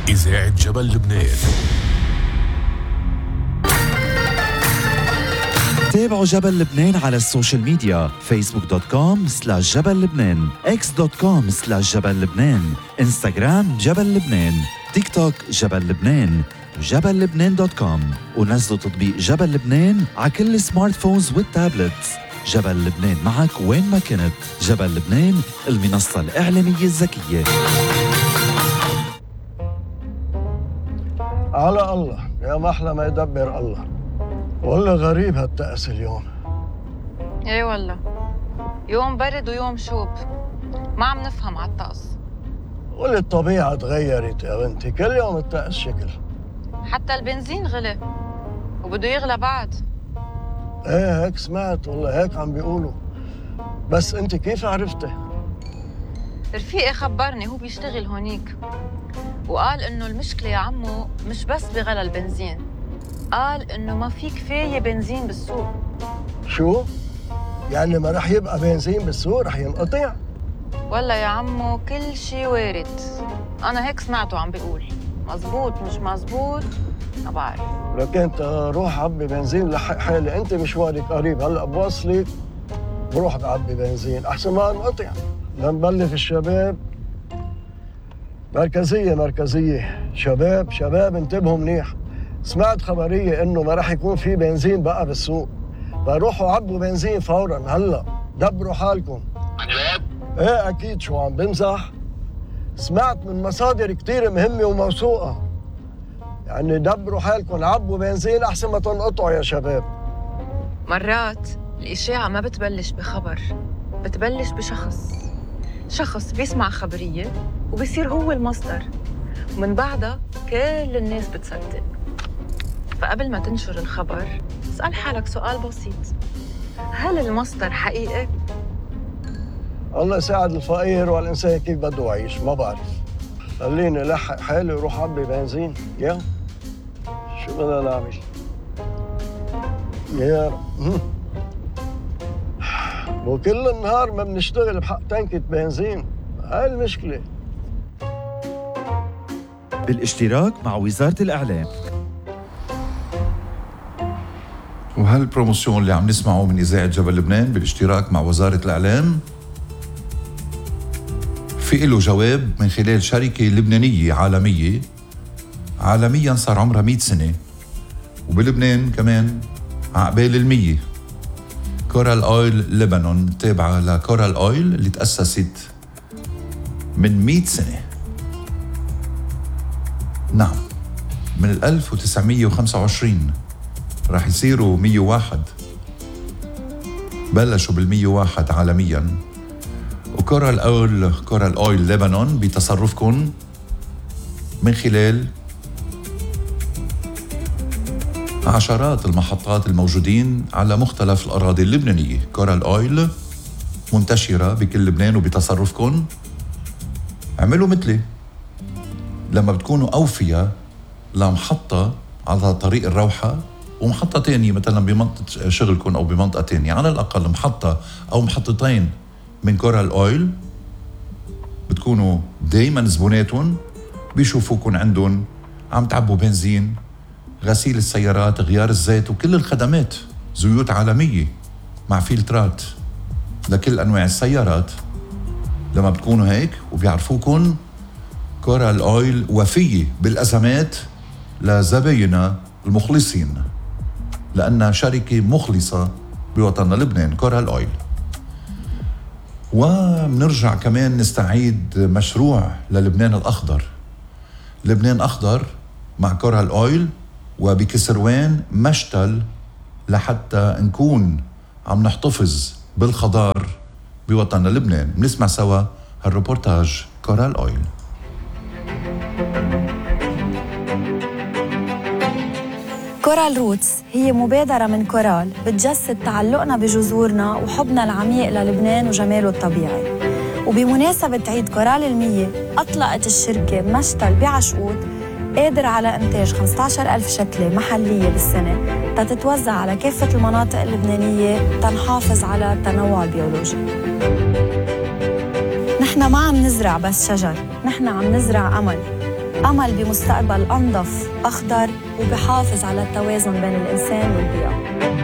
إذاعة جبل لبنان. تابعوا جبل لبنان على السوشيال ميديا facebook.com/جبل لبنان x.com/جبل لبنان انستغرام جبل لبنان تيك توك جبل لبنان جبل لبنان.com ونزلوا تطبيق جبل لبنان على كل السمارت فونز والتابلتس. جبل لبنان معك وين ما كنت. جبل لبنان المنصة الإعلامية الذكية. على الله يا محلى ما يدبر الله. والله غريب هالتأس اليوم. ايه والله يوم برد ويوم شوب، ما عم نفهم على الطقس. قول الطبيعة تغيرت يا بنتي، كل يوم الطقس شكل. حتى البنزين غلى وبده يغلى بعد. ايه هيك سمعت، والله هيك عم بيقولوا. بس انت كيف عرفتي؟ رفيقي خبرني، هو بيشتغل هونيك وقال انه المشكلة يا عمو مش بس بغلى البنزين، قال انه ما في كفاية بنزين بالسوق. شو؟ يعني ما رح يبقى بنزين بالسوق، رح ينقطع؟ والله يا عمو كل شي وارد، انا هيك سمعته عم بيقول. مزبوط مش مزبوط ما بعرف. لك انت روح عبي بنزين، لحق حالي، انت مشوارك قريب، هلا بوصلك بروح بعبي بنزين احسن ما انقطع. لنبلغ الشباب. مركزية شباب انتبهوا منيح. سمعت خبرية انه ما رح يكون في بنزين بقى بالسوق، فروحوا عبوا بنزين فورا هلا، دبروا حالكم. عن جد؟ ايه اكيد، شو عم بمزح؟ سمعت من مصادر كتير مهمة وموثوقة، يعني دبروا حالكم، عبوا بنزين احسن ما تنقطعوا يا شباب. مرات الإشاعة ما بتبلش بخبر، بتبلش شخص بيسمع خبرية وبيصير هو المصدر، ومن بعدها كل الناس بتصدق. فقبل ما تنشر الخبر اسأل حالك سؤال بسيط: هل المصدر حقيقي؟ الله يساعد الفقير والإنسان كيف بده يعيش، ما بعرف. خليني لحق حالي وروح عبي بنزين. يا شو بدنا نعمل؟ يا وكل النهار ما بنشتغل بحق تنكة بنزين، هاي المشكلة. بالاشتراك مع وزارة الإعلام. وهالبروموسيون اللي عم نسمعه من إذاعة جبل لبنان بالاشتراك مع وزارة الإعلام في له جواب من خلال شركة لبنانية عالمياً صار عمرها 100 سنة، وبلبنان كمان عقبال 100. كورال أويل لبنان تابعة لكورال أويل اللي تأسست من 100 سنة. نعم، من 1925 راح يصيروا 101. بلشوا بال101 عالمياً. وكورال أويل لبنان بتصرفكم من خلال عشرات المحطات الموجودين على مختلف الأراضي اللبنانية. كورال أويل منتشرة بكل لبنان وبتصرفكم. اعملوا مثلي، لما بتكونوا أوفياء لمحطة على طريق الروحة ومحطة تانية مثلا بمنطقة شغلكم أو بمنطقة تانية، على الأقل محطة أو محطتين من كورال أويل، بتكونوا دايما زبوناتهم بيشوفوكم عندهم عم تعبوا بنزين، غسيل السيارات، غيار الزيت، وكل الخدمات، زيوت عالمية مع فلترات لكل أنواع السيارات. لما بتكونوا هيك وبيعرفوكم، كورال أويل وفية بالأزمات لزباينها المخلصين، لأنها شركة مخلصة بوطننا لبنان. كورال أويل. ومنرجع كمان نستعيد مشروع للبنان الأخضر. لبنان أخضر مع كورال أويل، وبكسروان مشتل لحتى نكون عم نحتفظ بالخضار بوطننا لبنان. بنسمع سوا هالروبورتاج كورال أويل. كورال روتس هي مبادرة من كورال بتجسد تعلقنا بجذورنا وحبنا العميق للبنان وجماله الطبيعي. وبمناسبة عيد كورال 100 أطلقت الشركة مشتل بعشقوط قادر على إنتاج 15,000 شتلة محلية بالسنة تتوزع على كافة المناطق اللبنانية تنحافظ على التنوع البيولوجي. نحن ما عم نزرع بس شجر، نحن عم نزرع أمل، أمل بمستقبل أنظف أخضر وبحافظ على التوازن بين الإنسان والبيئة.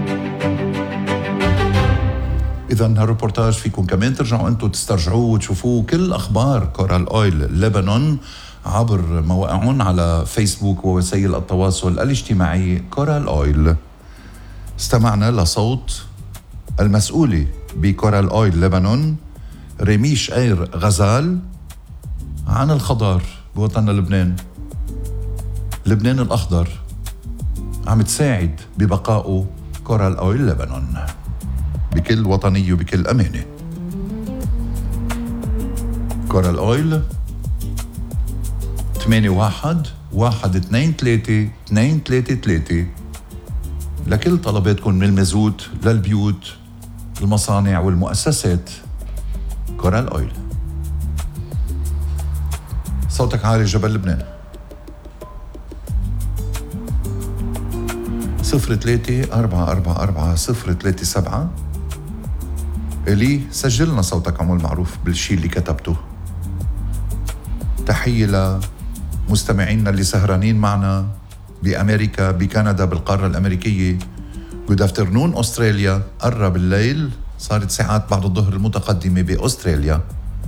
إذا هالروبورتاج فيكم كمان ترجعوا أنتوا تسترجعوه وتشوفوه كل أخبار كورال أويل لبنان عبر مواقعهم على فيسبوك ووسائل التواصل الاجتماعي كورال أويل. استمعنا لصوت المسؤولة بكورال أويل لبنان ريميش أير غزال عن الخضار بوطننا لبنان. لبنان الأخضر عم تساعد ببقائه كورال أويل لبنان بكل وطنية وبكل أمانة. كورال أويل 81-123-233 لكل طلباتكم من المازوت للبيوت المصانع والمؤسسات. كورال أويل. صوتك عالي جبل لبنان. 03-444-037. إلي سجلنا صوتك عمول معروف بالشي اللي كتبته. تحية لمستمعينا اللي سهرانين معنا بأمريكا بكندا بالقارة الأمريكية. Good afternoon أستراليا. قرب الليل صارت ساعات بعد الظهر المتقدمة بأستراليا.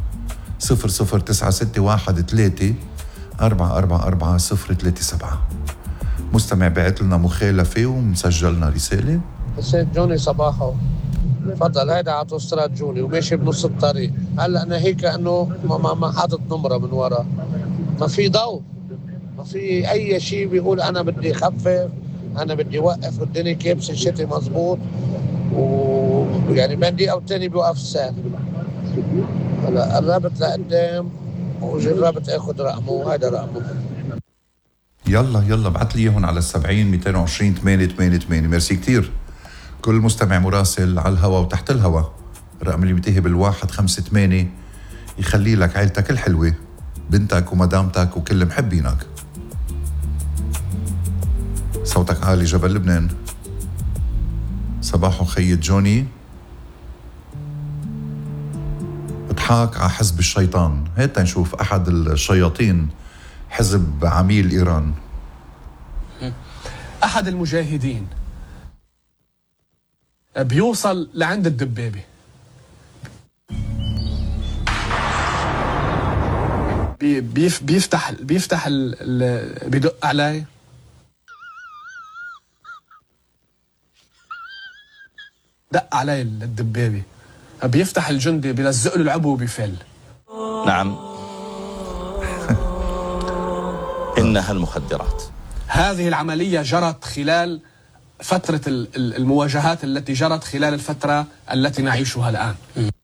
00913-444-037. مستمع بعت لنا مخالفة ومسجلنا رسالة. السيد جوني صباحو، تفضل هيدا على اوتوستراد جوني وماشي بنص الطريق. هلا انا هيك انه ما حاطط نمره من ورا، ما في ضوء، ما في اي شيء بيقول انا بدي اخفف، انا بدي اوقف، والدنيا كابسه الشتي مزبوط، ويعني بين دقيقه والتاني بيوقف السير. هلا قربت لقدام وجربت اخذ رقمه، هذا رقمه. يلا ابعت لي اياهم على 70-220-888. ميرسي كتير كل مستمع مراسل على الهوا وتحت الهوا. الرقم اللي بينتهي بال158 يخلي لك عيلتك الحلوة، بنتك ومدامتك وكل محبينك. صوتك عالي جبل لبنان. صباحو خيي جوني. اضحاك على حزب الشيطان. هيك نشوف أحد الشياطين حزب عميل إيران. أحد المجاهدين بيوصل لعند الدبابة، بيفتح بيدق علي، دق علي الدبابة، بيفتح الجندي بيلزق له العبو وبيفل. نعم. إنها المخدرات. هذه العملية جرت خلال فترة المواجهات التي جرت خلال الفترة التي نعيشها الآن.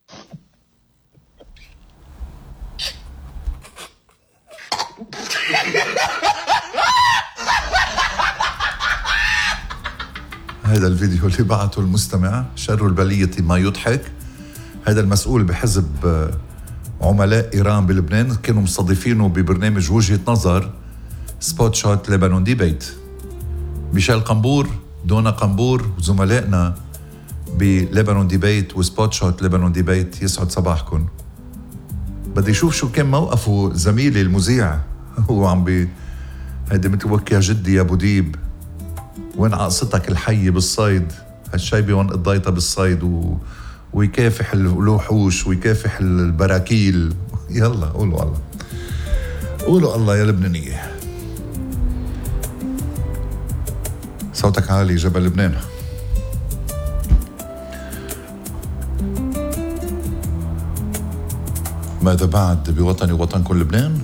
هذا الفيديو اللي بعته المستمع شر البلية ما يضحك. هذا المسؤول بحزب عملاء إيران بلبنان كانوا مستضيفينه ببرنامج وجهة نظر سبوت شوت لبنان ديبيت. ميشيل قنبور، دونا قنبور وزملائنا بلبنان ديبيت وسبوت شوت لبنان ديبيت، يسعد صباحكم. بدي اشوف شو كان موقفه زميلي المذيع. هو عم هيدي متوكي يا جدي يا ابو ديب، وين عقصتك الحية بالصيد، هالشيبة وين قضيتها بالصيد ويكافح الوحوش ويكافح البراكيل. يلا قولوا الله، قولوا الله يا لبنانية. صوتك عالي جبل لبنان. ماذا بعد بوطني ووطنكم لبنان؟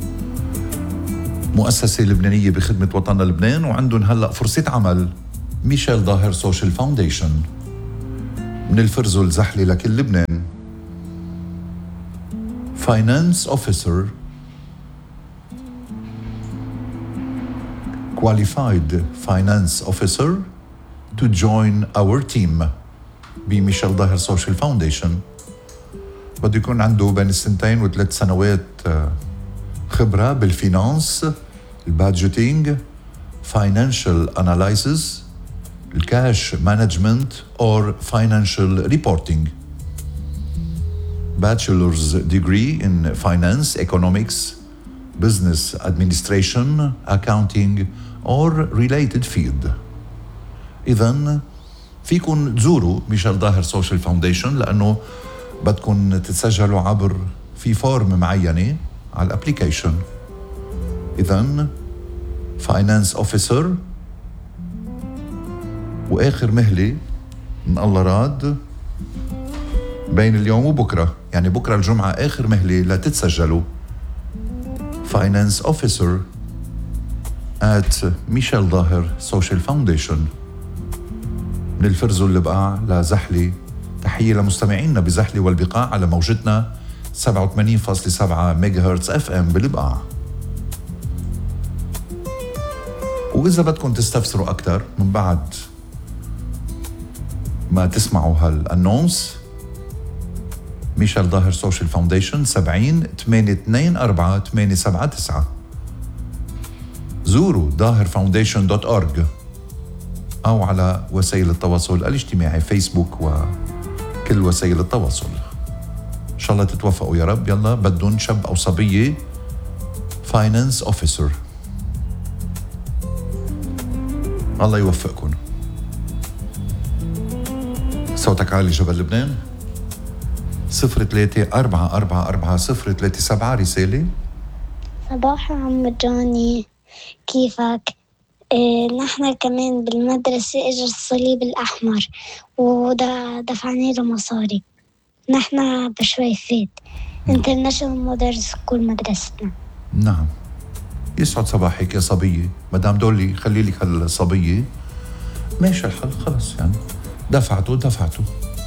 مؤسسة لبنانية بخدمة وطننا لبنان وعندهم هلأ فرصة عمل. ميشيل ظاهر سوشيال فاونديشن من الفرزو الزحلي لكل لبنان. فاينانس اوفيسر qualified finance officer to join our team بميشيل ظاهر سوشيال فاونديشن. بده يكون عنده بين 2 و3 سنوات خبرة بالفينانس، البادجيتينج، financial analysis، الكاش مانجمنت or financial reporting. bachelor's degree in finance, economics business administration, accounting or related field. إذن فيكن تزوروا ميشيل ظاهر سوشيال فاونديشن لأنه بدكن تتسجلوا عبر في فورم معينة على الابليكيشن. إذن فاينانس اوفيسر، وآخر مهلة من الله راد بين اليوم وبكرة، يعني بكرة الجمعة آخر مهلة لتتسجلوا فاينانس اوفيسر at ميشيل ظاهر سوشيال فاونديشن. من الفرز والبقاع لزحلة، تحية لمستمعينا بزحلة والبقاع على موجتنا 87.7 ميجا هرتز اف ام بالبقاع. وإذا بدكم تستفسروا أكتر من بعد ما تسمعوا هالأنونس، ميشيل ظاهر سوشيال فاونديشن 70-824-879. زوروا ظاهرفاونديشن.org أو على وسائل التواصل الاجتماعي فيسبوك وكل وسائل التواصل. إن شاء الله تتوفقوا يا رب. يلا بدون شاب أو صبية فاينانس اوفيسر. الله يوفقكم. صوتك عالي جبل لبنان 03-444-037 رسالة. صباح عم جوني، كيفك؟ نحن كمان بالمدرسة اجى الصليب الأحمر ودفعني له مصاري. نحن بشويفات انترناشونال مودرن سكول مدرستنا. نعم، يسعد صباحك يا صبية. مدام دولي خلي لك هالصبية، ماشي الحال خلص، يعني دفعته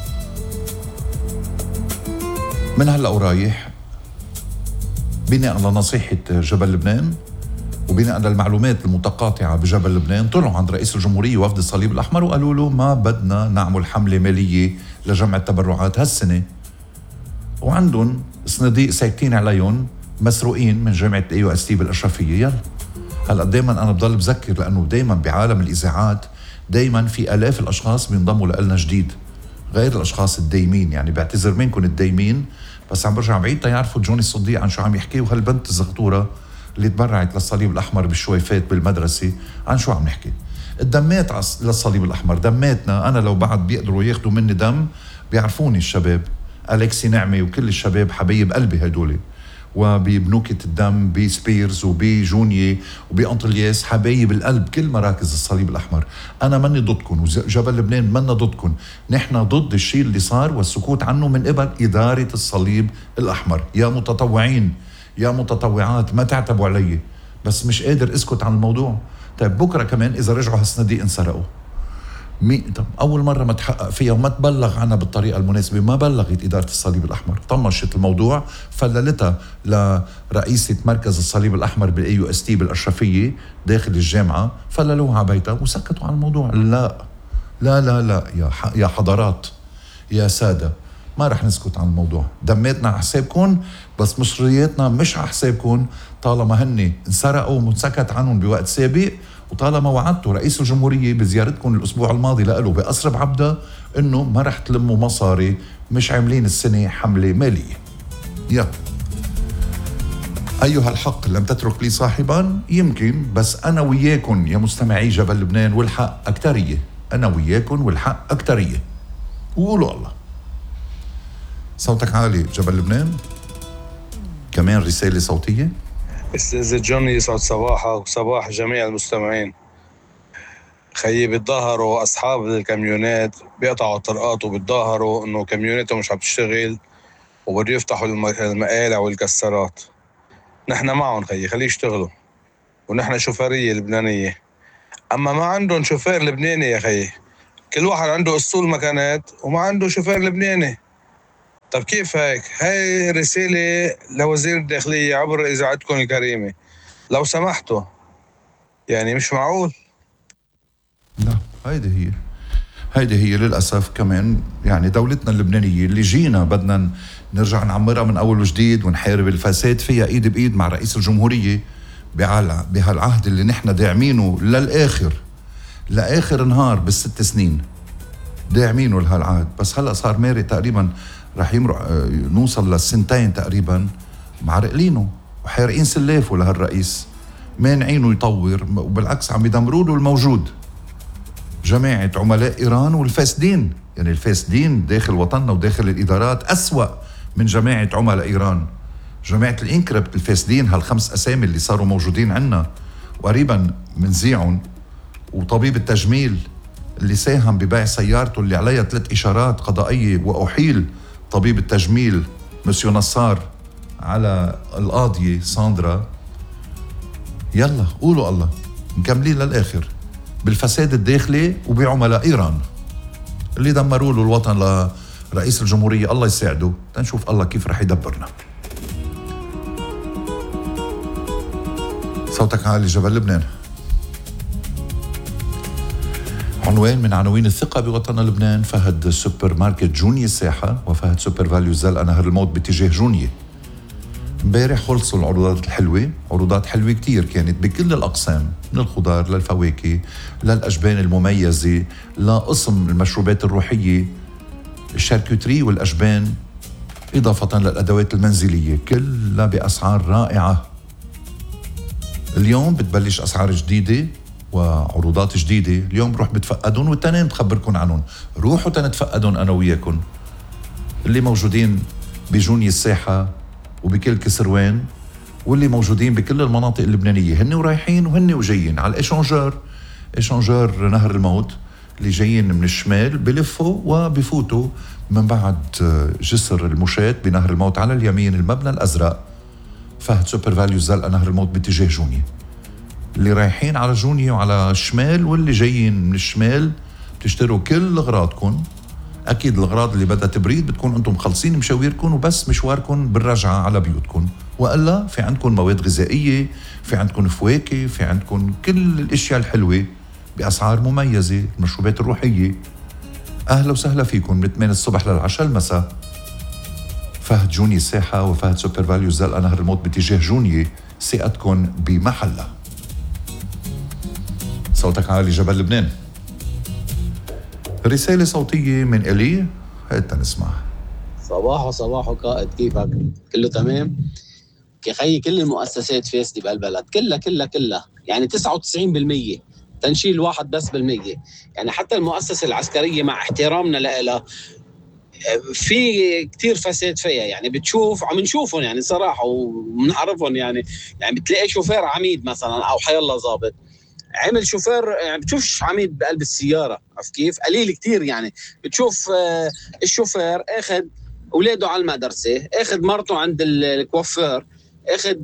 من هلا ورايح. بناء على نصيحة جبل لبنان وبناء على المعلومات المتقاطعة بجبل لبنان، طلعوا عند رئيس الجمهورية وفد الصليب الأحمر وقالوا له ما بدنا نعمل حملة مالية لجمع التبرعات هالسنة، وعندهم صناديق ساكتين عليهم مسروقين من جامعة AUST بالأشرفية. يلا هلا دايما أنا بضل بذكر، لأنه دايما بعالم الإذاعات دايما في آلاف الأشخاص بينضموا لنا جديد غير الأشخاص الدايمين. يعني بعتذر منكم الدايمين، بس عم برجع بعيد تيعرفوا جوني الصديق عن شو عم يحكي، وهالبنت الزغطورة اللي تبرعت للصليب الأحمر بالشويفات بالمدرسة عن شو عم نحكي. الدمات للصليب الأحمر، دماتنا. أنا لو بعد بيقدروا ياخدوا مني دم بيعرفوني الشباب، أليكسي نعمة وكل الشباب حبايب قلبي هدول، وببنوكة الدم بسبيرز وبجونية وبأنطلياس حبايب القلب كل مراكز الصليب الأحمر. أنا مني ضدكم وجبل لبنان منا ضدكم، نحن ضد الشيء اللي صار والسكوت عنه من قبل إدارة الصليب الأحمر. يا متطوعين يا متطوعات ما تعتبوا علي، بس مش قادر اسكت عن الموضوع. طيب بكرة كمان إذا رجعوا هالصناديق انسرقوا، طب أول مرة ما تحقق فيها وما تبلغ عنها بالطريقة المناسبة، ما بلغت إدارة الصليب الأحمر، طمشت الموضوع فللتها لرئيسة مركز الصليب الأحمر بالAUST بالأشرفية داخل الجامعة، فللوها على بيتها وسكتوا عن الموضوع. لا لا لا لا يا حضرات يا سادة، ما رح نسكت عن الموضوع. دماتنا على حسابكم، بس مصرياتنا مش على حسابكم. طالما هني انسرقوا ومسكت عنهم بوقت سابق، وطالما وعدتوا رئيس الجمهورية بزيارتكم الأسبوع الماضي لقلوا بقصر بعبدة إنه ما رح تلموا مصاري، مش عاملين السنة حملة مالية. يلا أيها الحق لم تترك لي صاحبا، يمكن، بس أنا وياكم يا مستمعي جبل لبنان والحق أكترية. أنا وياكم والحق أكترية، وقولوا الله. صوتك عالي جبل لبنان. كمان رسالة صوتية. استاذ جوني يسعد صباحك وصباح جميع المستمعين. خيي بيتظاهروا اصحاب الكاميونات، بيقطعوا الطرقات وبيتظاهروا انه كاميوناتهم مش عم تشتغل وبده يفتحوا المقالع والكسرات. نحن معهم خيي، خليه يشتغلوا، ونحن شوفيرية لبنانية. اما ما عندهم شوفير لبناني يا خيي، كل واحد عنده اسطول مكانات وما عنده شوفير لبناني. طب كيف هيك؟ هاي رسالة لوزير الداخلية عبر إذاعتكم الكريمة، لو سمحتوا، يعني مش معقول. لا هيدي هي للأسف كمان، يعني دولتنا اللبنانية اللي جينا بدنا نرجع نعمرها من أول وجديد ونحارب الفساد فيها إيد بإيد مع رئيس الجمهورية بهالعهد اللي نحن داعمينه للآخر، لآخر نهار بالست سنين داعمينه لهالعهد. بس هلأ صار مارق تقريبا رح يمرق نوصل للسنتين تقريبا معرقلينه. وحارقين سلافه لهالرئيس، مانعينه يطور، وبالعكس عم يدمروا له الموجود. جماعة عملاء إيران والفاسدين، يعني الفاسدين داخل وطننا وداخل الإدارات أسوأ من جماعة عملاء إيران. جماعة الإنكربت الفاسدين، هال5 أسامي اللي صاروا موجودين عنا وقريبا منزيعهم، وطبيب التجميل اللي ساهم ببيع سيارته اللي عليها 3 إشارات قضائية وأحيل طبيب التجميل مسيو نصار على القاضية ساندرا. يلا قولوا الله، مكملين للآخر بالفساد الداخلي وبعملاء إيران اللي دمروا له الوطن لرئيس الجمهورية. الله يساعده، تنشوف الله كيف رح يدبرنا. صوتك عالي جبل لبنان. عنوان من عناوين الثقة بوطننا لبنان: فهد سوبر ماركت جونية الساحة وفهد سوبر فاليو زلقة نهر الموت باتجاه جونية. امبارح خلصوا العروضات الحلوة، عروضات حلوة كتير كانت بكل الأقسام، من الخضار للفواكه للأجبان المميزة لقسم المشروبات الروحية، الشاركوتري والأجبان، إضافة للأدوات المنزلية، كلها بأسعار رائعة. اليوم بتبلش أسعار جديدة وعروضات جديدة. اليوم بروح بتفقدون والتانين بخبركن عنهم. روحوا تنتفقدون أنا وياكن اللي موجودين بجونية الساحة وبكل كسروان، واللي موجودين بكل المناطق اللبنانية، هن ورايحين وهن وجايين على إشانجار نهر الموت اللي جايين من الشمال، بلفوا وبفوتوا من بعد جسر المشاة بنهر الموت على اليمين، المبنى الأزرق، فهد سوبر فاليو زلقة نهر الموت باتجاه جونية. اللي رايحين على جونية وعلى الشمال واللي جايين من الشمال بتشتروا كل أغراضكم. أكيد الأغراض اللي بدها تبريد بتكون أنتم مخلصين مشاويركم وبس مشواركم بالرجعة على بيوتكم، وإلا في عندكم مواد غذائية، في عندكم فواكه، في عندكم كل الأشياء الحلوة بأسعار مميزة، المشروبات الروحية. أهلا وسهلا فيكم من 8 الصبح للعشاء المساء. فهد جونية الساحة وفهد سوبر فاليو زلقة نهر الموت باتجاه جونية، ثقتكم بمحلها. صوتك عالي جبل لبنان. رسالة صوتية من إلي، هات نسمعها. صباحو قائد، كيفك؟ كله تمام؟ خيي كل المؤسسات فاسدة بهالبلد، كلها يعني 99%، تنشيل 1 بس بالمية. يعني حتى المؤسسة العسكرية مع احترامنا لها في كتير فساد فيها. يعني بتشوف، عم نشوفهم يعني صراحة ومنعرفهم، يعني بتلاقي شوفير عميد مثلا أو حيالله ضابط عمل شوفير، يعني بتشوفش عميد بقلب السيارة، عرفت كيف؟ قليل كتير. يعني بتشوف الشوفير اخد اولاده على المدرسة، اخد مرته عند الكوافير، اخد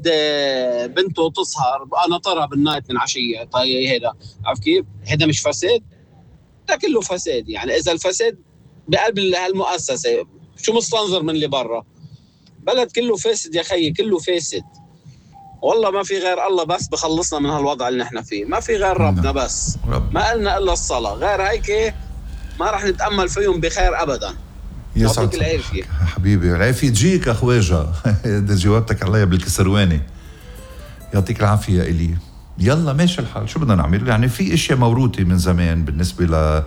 بنته تسهر بقى نطرها بالنايت من عشية. طيب هذا عرفت كيف؟ هذا مش فساد؟ ده كله فساد. يعني اذا الفساد بقلب هالمؤسسة شو مستنظر من اللي برا؟ بلد كله فاسد يا خيي، كله فاسد. والله ما في غير الله بس بخلصنا من هالوضع اللي نحن فيه، ما في غير ربنا بس. ما قلنا إلا الصلاة، غير هيك ما رح نتأمل فيهم بخير أبدا. يعطيك العافية حبيبي. العافية تجيك أخواجة. ده جوابتك عليا بالكسرواني. يعطيك العافية إلي. يلا ماشي الحال، شو بدنا نعمل؟ يعني في اشياء موروثة من زمان بالنسبة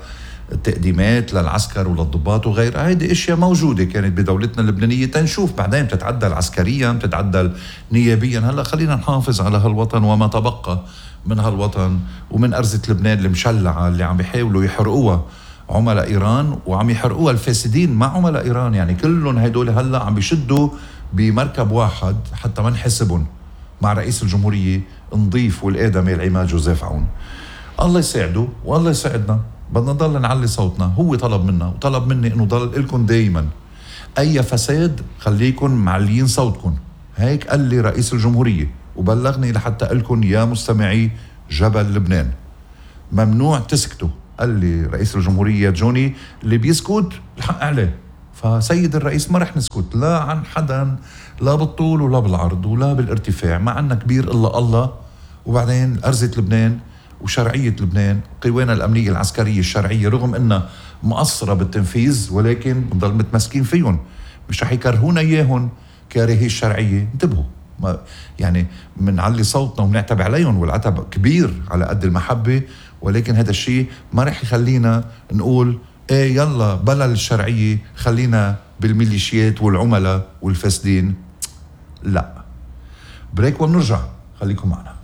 للتقديمات للعسكر وللضباط وغيرها، هيدي اشياء موجودة كانت بدولتنا اللبنانية، تنشوف بعدين بتتعدل عسكريا، بتتعدل نيابيا. هلا خلينا نحافظ على هالوطن وما تبقى من هالوطن ومن أرزة لبنان المشلعة اللي عم بيحاولوا يحرقوها عملاء إيران وعم يحرقوها الفاسدين مع عملاء إيران. يعني كلهم هيدول هلا عم بيشدوا بمركب واحد حتى ما نحسبهم مع رئيس الجمهورية نضيف والآدمي العماد جوزيف عون. الله يساعده والله يساعدنا. بدنا نضل نعلي صوتنا، هو طلب منا وطلب مني انه ضل لكم دايما اي فساد خليكم معليين صوتكم. هيك قال لي رئيس الجمهورية وبلغني لحتى لكم يا مستمعي جبل لبنان، ممنوع تسكتوا. قال لي رئيس الجمهورية جوني اللي بيسكت الحق عليه. فسيد الرئيس ما رح نسكت لا عن حدا، لا بالطول ولا بالعرض ولا بالارتفاع. ما عنا كبير إلا الله. وبعدين أرزة لبنان وشرعية لبنان، قوانا الأمنية العسكرية الشرعية رغم أنها مقصرة بالتنفيذ ولكن بنضل متمسكين فيهم، مش رح يكرهونا إياهم كارهي الشرعية. انتبهوا، يعني منعلي صوتنا ونعتب عليهم والعتب كبير على قد المحبة، ولكن هذا الشيء ما رح يخلينا نقول ايه يلا بلا الشرعية خلينا بالميليشيات والعملاء والفاسدين. لا، بريك وبنرجع، خليكم معنا.